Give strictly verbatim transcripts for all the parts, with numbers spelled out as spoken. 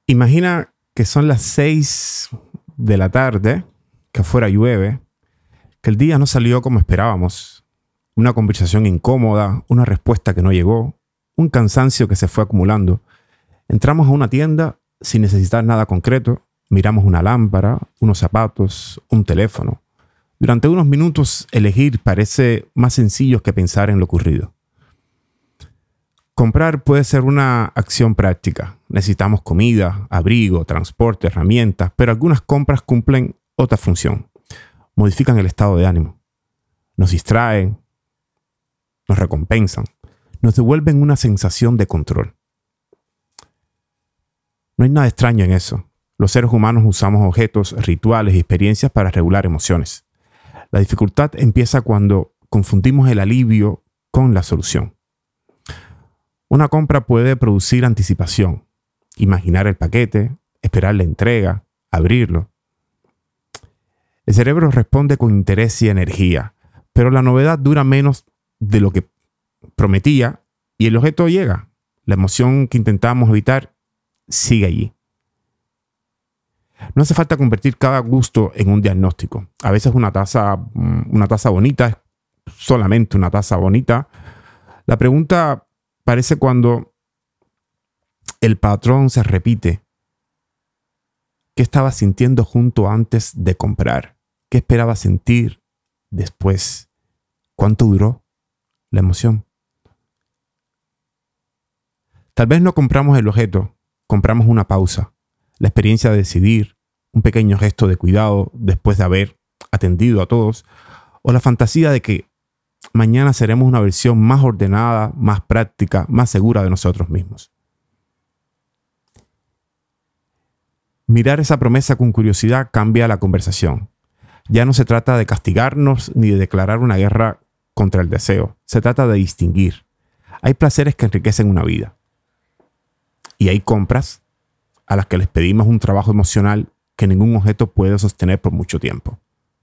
Imagina que son las seis de la tarde, que afuera llueve, que el día no salió como esperábamos, una conversación incómoda, una respuesta que no llegó, un cansancio que se fue acumulando. Entramos a una tienda sin necesitar nada concreto, miramos una lámpara, unos zapatos, un teléfono. Durante unos minutos elegir parece más sencillo que pensar en lo ocurrido. Comprar puede ser una acción práctica. Necesitamos comida, abrigo, transporte, herramientas, pero algunas compras cumplen otra función. Modifican el estado de ánimo. Nos distraen, nos recompensan, nos devuelven una sensación de control. No hay nada extraño en eso. Los seres humanos usamos objetos, rituales y experiencias para regular emociones. La dificultad empieza cuando confundimos el alivio con la solución. Una compra puede producir anticipación, imaginar el paquete, esperar la entrega, abrirlo. El cerebro responde con interés y energía, pero la novedad dura menos de lo que prometía y el objeto llega. La emoción que intentamos evitar sigue allí. No hace falta convertir cada gusto en un diagnóstico. A veces una taza, una taza bonita es solamente una taza bonita. La pregunta parece cuando el patrón se repite. ¿Qué estaba sintiendo junto antes de comprar? ¿Qué esperaba sentir después? ¿Cuánto duró la emoción? Tal vez no compramos el objeto, compramos una pausa, la experiencia de decidir, un pequeño gesto de cuidado después de haber atendido a todos, o la fantasía de que mañana seremos una versión más ordenada, más práctica, más segura de nosotros mismos. Mirar esa promesa con curiosidad cambia la conversación. Ya no se trata de castigarnos ni de declarar una guerra contra el deseo. Se trata de distinguir. Hay placeres que enriquecen una vida. Y hay compras a las que les pedimos un trabajo emocional que ningún objeto puede sostener por mucho tiempo.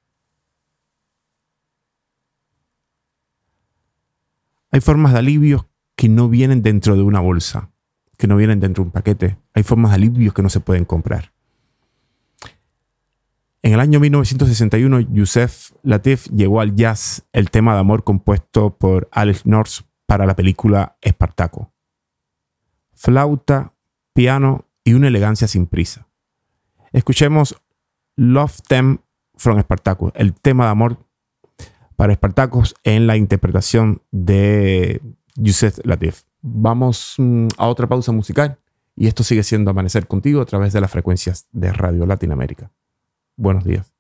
Hay formas de alivio que no vienen dentro de una bolsa, que no vienen dentro de un paquete. Hay formas de alivio que no se pueden comprar. En el año mil novecientos sesenta y uno, Yusef Lateef llevó al jazz el tema de amor compuesto por Alex North para la película Espartaco. Flauta, piano y una elegancia sin prisa. Escuchemos Love Theme from Spartacus, el tema de amor para Spartacus en la interpretación de Yusef Lateef. Vamos mm, a otra pausa musical y esto sigue siendo Amanecer Contigo a través de las frecuencias de Radio Latinoamérica. Buenos días.